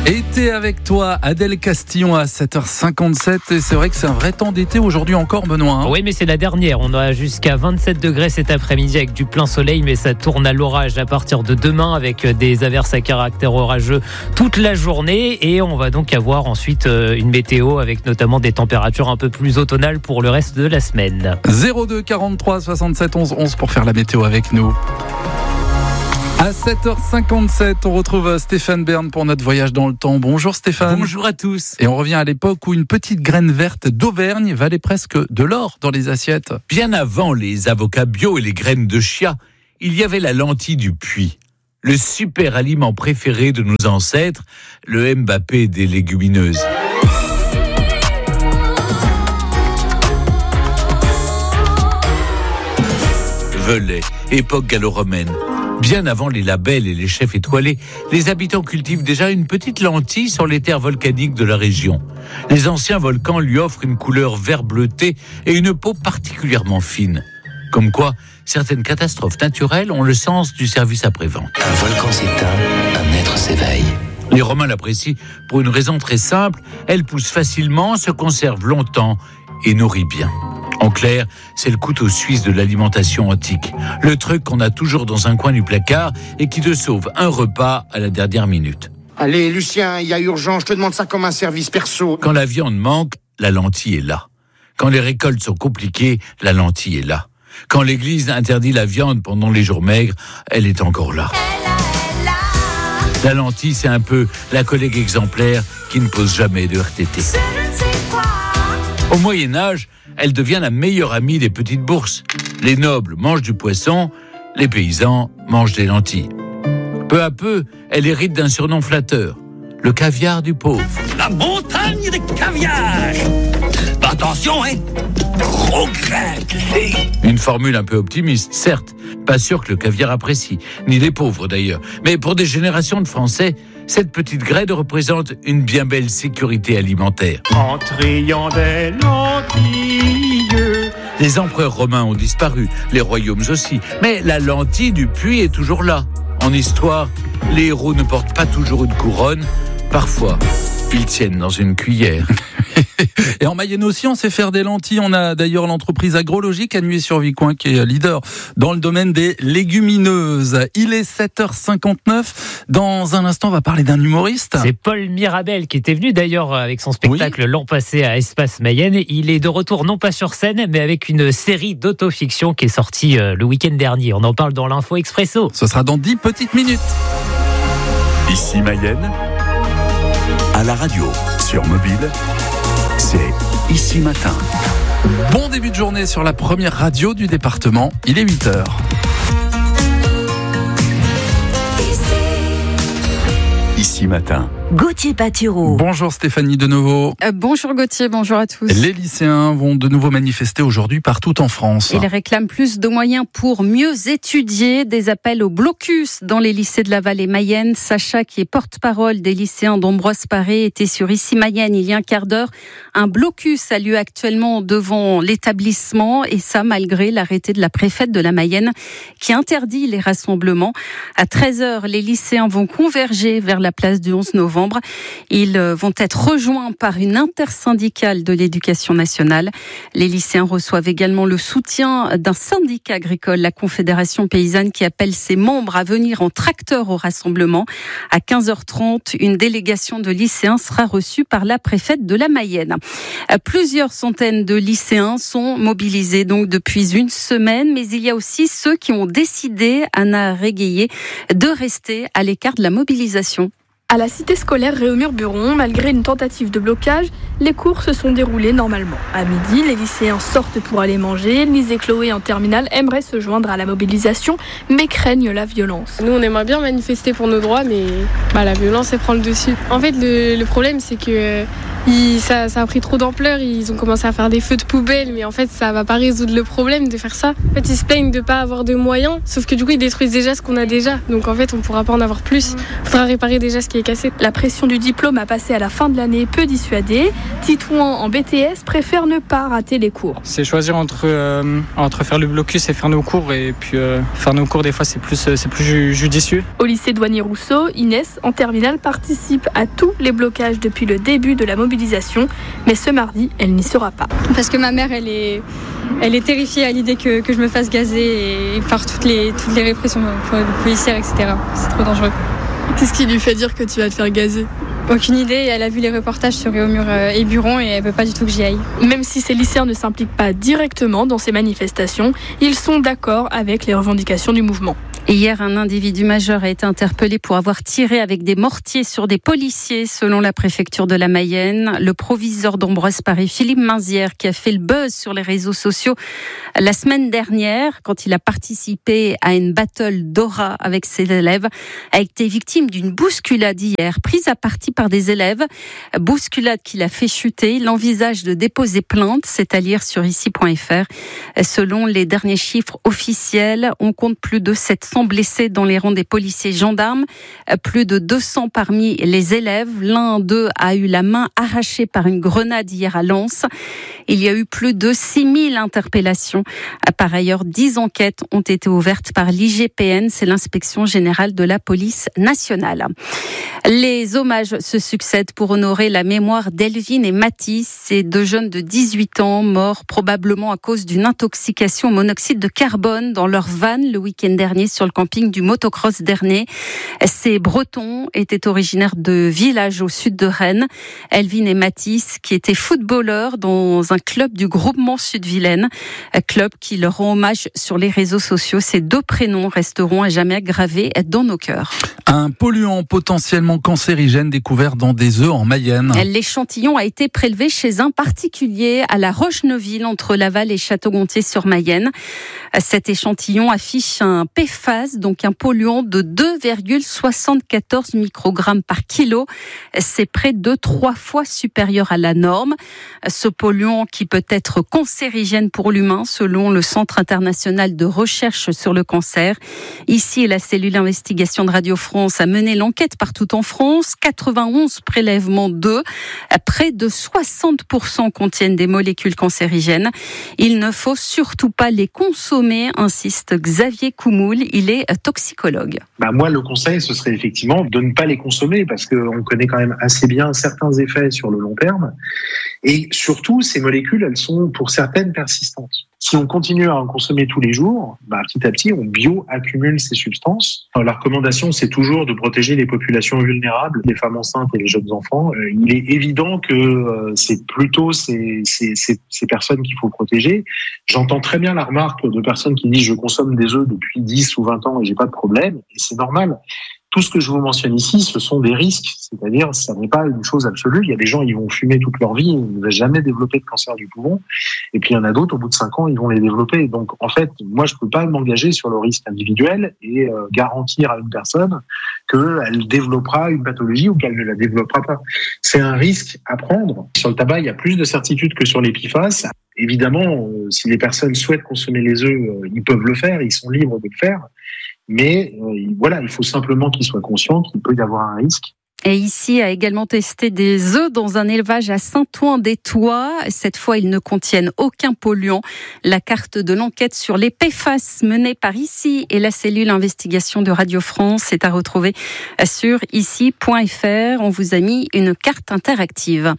Été avec toi, Adèle Castillon à 7h57 et c'est vrai que c'est un vrai temps d'été aujourd'hui encore, Benoît. Oui, mais c'est la dernière. On a jusqu'à 27 degrés cet après-midi avec du plein soleil, mais ça tourne à l'orage à partir de demain avec des averses à caractère orageux toute la journée et on va donc avoir ensuite une météo avec notamment des températures un peu plus automnales pour le reste de la semaine. 02 43 67 11 11 pour faire la météo avec nous. À 7h57, on retrouve Stéphane Bern pour notre voyage dans le temps. Bonjour Stéphane. Bonjour à tous. Et on revient à l'époque où une petite graine verte d'Auvergne valait presque de l'or dans les assiettes. Bien avant les avocats bio et les graines de chia, il y avait la lentille du puits. Le super aliment préféré de nos ancêtres, le Mbappé des légumineuses. Velay, époque gallo-romaine. Bien avant les labels et les chefs étoilés, les habitants cultivent déjà une petite lentille sur les terres volcaniques de la région. Les anciens volcans lui offrent une couleur vert bleuté et une peau particulièrement fine. Comme quoi, certaines catastrophes naturelles ont le sens du service après-vente. Un volcan s'éteint, un être s'éveille. Les Romains l'apprécient pour une raison très simple, elle pousse facilement, se conserve longtemps et nourrit bien. En clair, c'est le couteau suisse de l'alimentation antique. Le truc qu'on a toujours dans un coin du placard et qui te sauve un repas à la dernière minute. Allez, Lucien, il y a urgence, je te demande ça comme un service perso. Quand la viande manque, la lentille est là. Quand les récoltes sont compliquées, la lentille est là. Quand l'église interdit la viande pendant les jours maigres, elle est encore là. La lentille, c'est un peu la collègue exemplaire qui ne pose jamais de RTT. Au Moyen-Âge, elle devient la meilleure amie des petites bourses. Les nobles mangent du poisson, les paysans mangent des lentilles. Peu à peu, elle hérite d'un surnom flatteur, le caviar du pauvre. La montagne des caviar. Attention, hein, gros grain, tu sais. Une formule un peu optimiste, certes. Pas sûr que le caviar apprécie, ni les pauvres d'ailleurs. Mais pour des générations de Français, cette petite graine représente une bien belle sécurité alimentaire. En triant des lentilles. Les empereurs romains ont disparu, les royaumes aussi. Mais la lentille du puits est toujours là. En histoire, les héros ne portent pas toujours une couronne. Parfois, ils tiennent dans une cuillère. Et en Mayenne aussi, on sait faire des lentilles. On a d'ailleurs l'entreprise agrologique à Nuit-sur-Vicoin qui est leader dans le domaine des légumineuses. Il est 7h59. Dans un instant, on va parler d'un humoriste. C'est Paul Mirabel qui était venu d'ailleurs avec son spectacle l'an passé à Espace Mayenne. Il est de retour non pas sur scène, mais avec une série d'autofiction qui est sortie le week-end dernier. On en parle dans l'Info Expresso. Ce sera dans 10 petites minutes. Ici Mayenne, à la radio, sur mobile, c'est Ici Matin. Bon début de journée sur la première radio du département. Il est 8h. Ici Matin. Gauthier Patureau. Bonjour Stéphanie de nouveau. Bonjour Gauthier, bonjour à tous. Les lycéens vont de nouveau manifester aujourd'hui partout en France. Ils réclament plus de moyens pour mieux étudier. Des appels au blocus dans les lycées de la vallée Mayenne. Sacha, qui est porte-parole des lycéens d'Ambroise Paré, était sur Ici Mayenne il y a un quart d'heure. Un blocus a lieu actuellement devant l'établissement et ça malgré l'arrêté de la préfète de la Mayenne qui interdit les rassemblements. À 13h, les lycéens vont converger vers la place du 11 novembre. Ils vont être rejoints par une intersyndicale de l'éducation nationale. Les lycéens reçoivent également le soutien d'un syndicat agricole, la Confédération paysanne, qui appelle ses membres à venir en tracteur au rassemblement. À 15h30, une délégation de lycéens sera reçue par la préfète de la Mayenne. Plusieurs centaines de lycéens sont mobilisés donc depuis une semaine, mais il y a aussi ceux qui ont décidé, Anna Réguillet, de rester à l'écart de la mobilisation. À la cité scolaire Réaumur-Buron, malgré une tentative de blocage, les cours se sont déroulés normalement. À midi, les lycéens sortent pour aller manger. Lise et Chloé en terminale aimeraient se joindre à la mobilisation, mais craignent la violence. Nous, on aimerait bien manifester pour nos droits, mais la violence, elle prend le dessus. En fait, le problème, c'est que ça a pris trop d'ampleur. Ils ont commencé à faire des feux de poubelle, mais en fait, ça va pas résoudre le problème de faire ça. En fait, ils se plaignent de pas avoir de moyens, sauf que du coup, ils détruisent déjà ce qu'on a déjà. Donc en fait, on pourra pas en avoir plus. Il faudra réparer déjà ce qui est cassé. La pression du diplôme à passer à la fin de l'année peut dissuader. Titouan en BTS préfère ne pas rater les cours. C'est choisir entre faire le blocus et faire nos cours, et puis faire nos cours des fois c'est plus judicieux. Au lycée Douanier-Rousseau, Inès en terminale participe à tous les blocages depuis le début de la mobilisation, mais ce mardi elle n'y sera pas. Parce que ma mère elle est terrifiée à l'idée que je me fasse gazer et par toutes les répressions policières, etc. C'est trop dangereux. Qu'est-ce qui lui fait dire que tu vas te faire gazer ? Aucune idée, elle a vu les reportages sur Réaumur et Buron et elle veut pas du tout que j'y aille. Même si ces lycéens ne s'impliquent pas directement dans ces manifestations, ils sont d'accord avec les revendications du mouvement. Hier, un individu majeur a été interpellé pour avoir tiré avec des mortiers sur des policiers, selon la préfecture de la Mayenne. Le proviseur d'Ambroise Paré, Philippe Mainzière, qui a fait le buzz sur les réseaux sociaux la semaine dernière, quand il a participé à une battle d'aura avec ses élèves, a été victime d'une bousculade hier, prise à partie par des élèves. Bousculade qui l'a fait chuter. Il envisage de déposer plainte, c'est à lire sur ici.fr. Selon les derniers chiffres officiels, on compte plus de 700 blessés dans les rangs des policiers et gendarmes, plus de 200 parmi les élèves. L'un d'eux a eu la main arrachée par une grenade hier à Lens. Il y a eu plus de 6000 interpellations. Par ailleurs, 10 enquêtes ont été ouvertes par l'IGPN, c'est l'Inspection Générale de la Police Nationale. Les hommages se succèdent pour honorer la mémoire d'Elvin et Mathis, ces deux jeunes de 18 ans morts probablement à cause d'une intoxication au monoxyde de carbone dans leur van le week-end dernier sur le camping du motocross d'Ernée. Ces Bretons étaient originaires de villages au sud de Rennes. Elvin et Mathis, qui étaient footballeurs dans un club du groupement Sud-Vilaine, club qui leur rend hommage sur les réseaux sociaux. Ces deux prénoms resteront à jamais gravés dans nos cœurs. Un polluant potentiellement cancérigène découvert dans des œufs en Mayenne. L'échantillon a été prélevé chez un particulier à la Roche-Neuville, entre Laval et Château-Gontier-sur-Mayenne. Cet échantillon affiche un PFAS, donc un polluant de 2,74 microgrammes par kilo. C'est près de 3 fois supérieur à la norme. Ce polluant qui peut être cancérigène pour l'humain, selon le Centre international de recherche sur le cancer. Ici, la cellule d'investigation de Radio France a mené l'enquête partout en France. 91 prélèvements d'œufs, près de 60% contiennent des molécules cancérigènes. Il ne faut surtout pas les consommer, insiste Xavier Coumoul. Il est toxicologue. Moi, le conseil, ce serait effectivement de ne pas les consommer parce qu'on connaît quand même assez bien certains effets sur le long terme. Et surtout, ces molécules, elles sont pour certaines persistantes. Si on continue à en consommer tous les jours, petit à petit, on bioaccumule ces substances. La recommandation, c'est toujours de protéger les populations vulnérables, les femmes enceintes et les jeunes enfants. Il est évident que c'est plutôt ces personnes qu'il faut protéger. J'entends très bien la remarque de personnes qui disent « je consomme des œufs depuis 10 ou 20 ans et j'ai pas de problème ». Et c'est normal. Tout ce que je vous mentionne ici, ce sont des risques, c'est-à-dire ça n'est pas une chose absolue. Il y a des gens, ils vont fumer toute leur vie, ils ne vont jamais développer de cancer du poumon, et puis il y en a d'autres, au bout de 5 ans, ils vont les développer. Donc en fait, moi je peux pas m'engager sur le risque individuel et garantir à une personne qu'elle développera une pathologie ou qu'elle ne la développera pas. C'est un risque à prendre. Sur le tabac, il y a plus de certitude que sur les PFAS. Évidemment, si les personnes souhaitent consommer les œufs, ils peuvent le faire, ils sont libres de le faire. Mais il faut simplement qu'ils soient conscients qu'il peut y avoir un risque. Et ici a également testé des œufs dans un élevage à Saint-Ouen-des-Tois. Cette fois, ils ne contiennent aucun polluant. La carte de l'enquête sur les PFAS menée par ici et la cellule investigation de Radio France est à retrouver sur ici.fr. On vous a mis une carte interactive.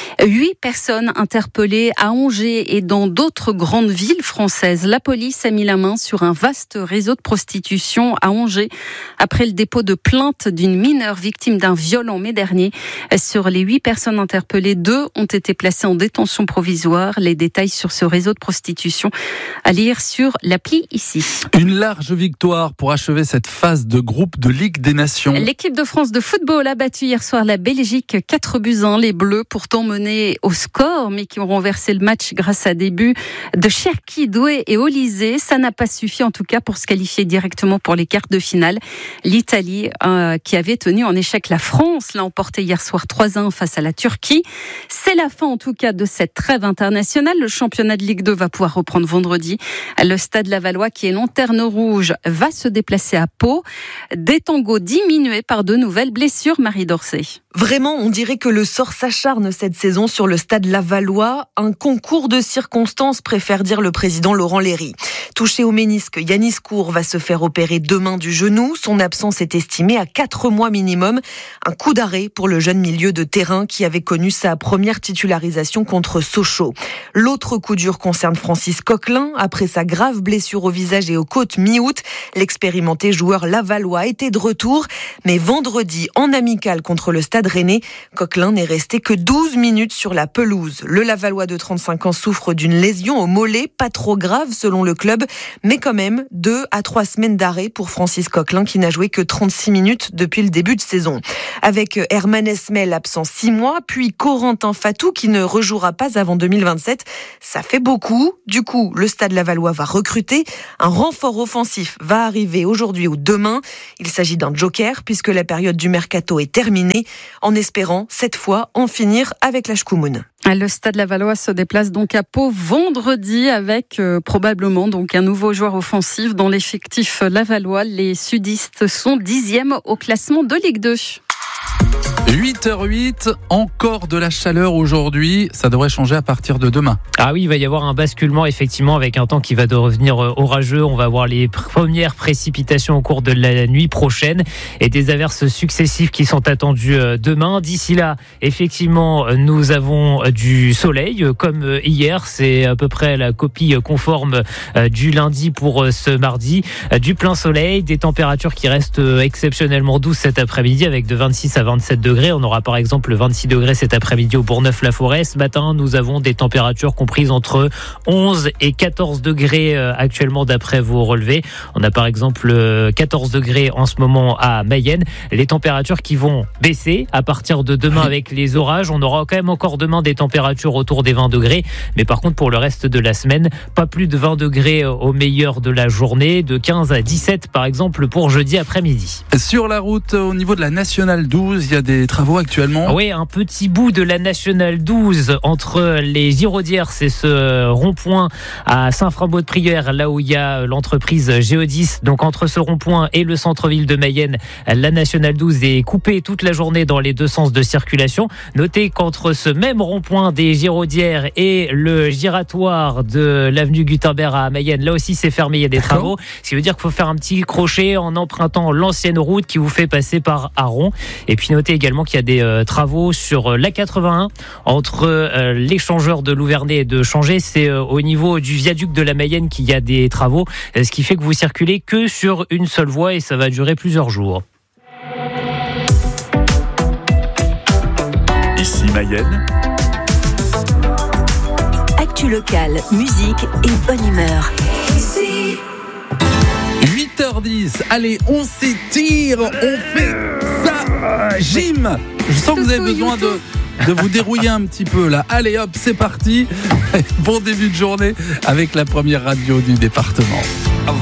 8 personnes interpellées à Angers et dans d'autres grandes villes françaises. La police a mis la main sur un vaste réseau de prostitution à Angers après le dépôt de plainte d'une mineure victime d'un viol en mai dernier. Sur les 8 personnes interpellées, 2 ont été placées en détention provisoire. Les détails sur ce réseau de prostitution à lire sur l'appli ici. Une large victoire pour achever cette phase de groupe de Ligue des Nations. L'équipe de France de football a battu hier soir la Belgique 4-1. Les Bleus, pourtant menés au score, mais qui ont renversé le match grâce à des buts de Cherki, Doué et Olysée. Ça n'a pas suffi en tout cas pour se qualifier directement pour les quarts de finale. L'Italie qui avait tenu en échec la France France l'a emporté hier soir 3-1 face à la Turquie. C'est la fin en tout cas de cette trêve internationale. Le championnat de Ligue 2 va pouvoir reprendre vendredi. Le Stade Lavallois, qui est lanterne rouge, va se déplacer à Pau. Des tangos diminués par de nouvelles blessures, Marie Dorsey. Vraiment, on dirait que le sort s'acharne cette saison sur le Stade Lavallois. Un concours de circonstances, préfère dire le président Laurent Léry. Touché au ménisque, Yanis Kour va se faire opérer demain du genou. Son absence est estimée à 4 mois minimum. Un coup d'arrêt pour le jeune milieu de terrain qui avait connu sa première titularisation contre Sochaux. L'autre coup dur concerne Francis Coquelin. Après sa grave blessure au visage et aux côtes mi-août, l'expérimenté joueur lavallois était de retour. Mais vendredi, en amical contre le Stade Rennais, Coquelin n'est resté que 12 minutes sur la pelouse. Le Lavallois de 35 ans souffre d'une lésion au mollet, pas trop grave selon le club, mais quand même 2 à 3 semaines d'arrêt pour Francis Coquelin qui n'a joué que 36 minutes depuis le début de saison. Avec Herman Esmel absent 6 mois, puis Corentin Fatou qui ne rejouera pas avant 2027. Ça fait beaucoup. Du coup, le Stade Lavallois va recruter. Un renfort offensif va arriver aujourd'hui ou demain. Il s'agit d'un joker puisque la période du mercato est terminée, en espérant cette fois en finir avec la Schkoumoun. Le Stade Lavallois se déplace donc à Pau vendredi avec probablement donc un nouveau joueur offensif dans l'effectif lavallois. Les sudistes sont 10e au classement de Ligue 2. 8h08, encore de la chaleur aujourd'hui, ça devrait changer à partir de demain. Ah oui, il va y avoir un basculement effectivement avec un temps qui va devenir orageux. On va avoir les premières précipitations au cours de la nuit prochaine et des averses successives qui sont attendues demain. D'ici là, effectivement, nous avons du soleil comme hier. C'est à peu près la copie conforme du lundi pour ce mardi. Du plein soleil, des températures qui restent exceptionnellement douces cet après-midi avec de 26 à 27 degrés. On aura par exemple 26 degrés cet après-midi au Bourgneuf-la-Forêt. Ce matin, nous avons des températures comprises entre 11 et 14 degrés actuellement d'après vos relevés. On a par exemple 14 degrés en ce moment à Mayenne. Les températures qui vont baisser à partir de demain avec les orages. On aura quand même encore demain des températures autour des 20 degrés. Mais par contre, pour le reste de la semaine, pas plus de 20 degrés au meilleur de la journée. De 15 à 17 par exemple pour jeudi après-midi. Sur la route, au niveau de la Nationale 12, il y a des travaux actuellement. Oui, un petit bout de la Nationale 12 entre les Giraudières, c'est ce rond-point à Saint-Frambault-de-Prieur, là où il y a l'entreprise Géodis. Donc entre ce rond-point et le centre-ville de Mayenne, la Nationale 12 est coupée toute la journée dans les deux sens de circulation. Notez qu'entre ce même rond-point des Giraudières et le giratoire de l'avenue Gutenberg à Mayenne, là aussi c'est fermé, il y a des travaux. Ce qui veut dire qu'il faut faire un petit crochet en empruntant l'ancienne route qui vous fait passer par Aron. Et puis notez également qu'il y a des travaux sur l'A81 entre l'échangeur de Louvernay et de Changé. C'est au niveau du viaduc de la Mayenne qu'il y a des travaux, ce qui fait que vous circulez que sur une seule voie et ça va durer plusieurs jours. Ici Mayenne. Actu locale, musique et bonne humeur. 8h10, allez, on s'étire, on fait ça, gym. Je sens que vous avez besoin de vous dérouiller un petit peu là. Allez hop, c'est parti. Bon début de journée avec la première radio du département.